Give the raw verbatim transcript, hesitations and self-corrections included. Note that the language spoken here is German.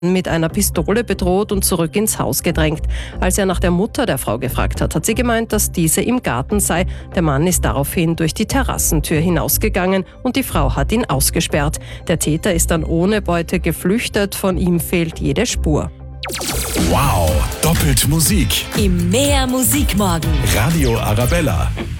mit einer Pistole bedroht und zurück ins Haus gedrängt. Als er nach der Mutter der Frau gefragt hat, hat sie gemeint, dass diese im Garten sei. Der Mann ist daraufhin durch die Terrassentür hinausgegangen und die Frau hat ihn ausgesperrt. Der Täter ist dann ohne Beute geflüchtet, von ihm fehlt jede Spur. Wow, doppelt Musik. Im Mehr Musikmorgen. Radio Arabella.